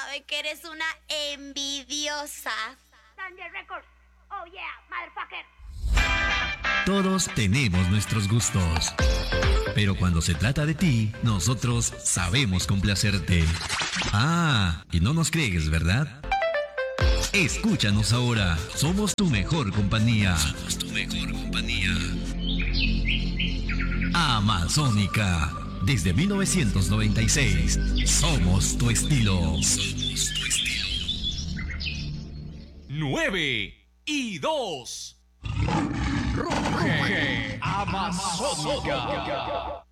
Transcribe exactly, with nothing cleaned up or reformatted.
sabe que eres una envidiosa. Thunder Records. Oh yeah, motherfucker. Todos tenemos nuestros gustos, pero cuando se trata de ti, nosotros sabemos complacerte. Ah, y no nos crees, ¿verdad? Escúchanos ahora, somos tu mejor compañía. Somos tu mejor compañía. Amazónica, desde mil novecientos noventa y seis, somos tu estilo. Somos tu estilo. Nueve y dos. Ruge Amazónica.